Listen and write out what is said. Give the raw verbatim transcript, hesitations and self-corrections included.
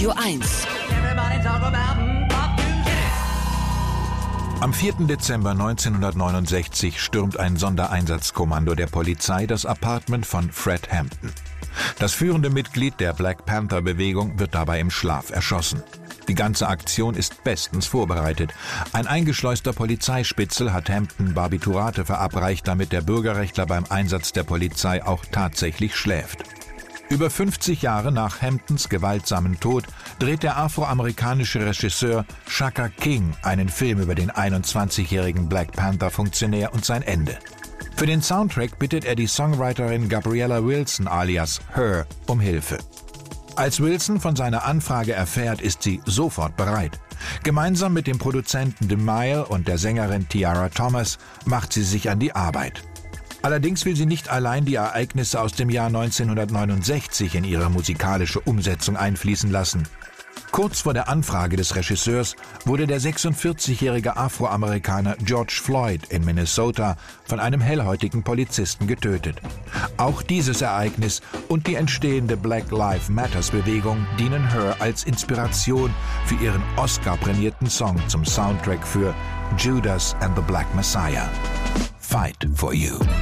eins. Am vierten Dezember neunzehnhundertneunundsechzig stürmt ein Sondereinsatzkommando der Polizei das Apartment von Fred Hampton. Das führende Mitglied der Black Panther-Bewegung wird dabei im Schlaf erschossen. Die ganze Aktion ist bestens vorbereitet. Ein eingeschleuster Polizeispitzel hat Hampton Barbiturate verabreicht, damit der Bürgerrechtler beim Einsatz der Polizei auch tatsächlich schläft. Über fünfzig Jahre nach Hamptons gewaltsamen Tod dreht der afroamerikanische Regisseur Shaka King einen Film über den einundzwanzigjährigen Black Panther-Funktionär und sein Ende. Für den Soundtrack bittet er die Songwriterin Gabriella Wilson alias Her um Hilfe. Als Wilson von seiner Anfrage erfährt, ist sie sofort bereit. Gemeinsam mit dem Produzenten DeMille und der Sängerin Tiara Thomas macht sie sich an die Arbeit. Allerdings will sie nicht allein die Ereignisse aus dem Jahr neunzehnhundertneunundsechzig in ihre musikalische Umsetzung einfließen lassen. Kurz vor der Anfrage des Regisseurs wurde der sechsundvierzigjährige Afroamerikaner George Floyd in Minnesota von einem hellhäutigen Polizisten getötet. Auch dieses Ereignis und die entstehende Black Lives Matters-Bewegung dienen Her als Inspiration für ihren Oscar-prämierten Song zum Soundtrack für Judas and the Black Messiah. Fight for You.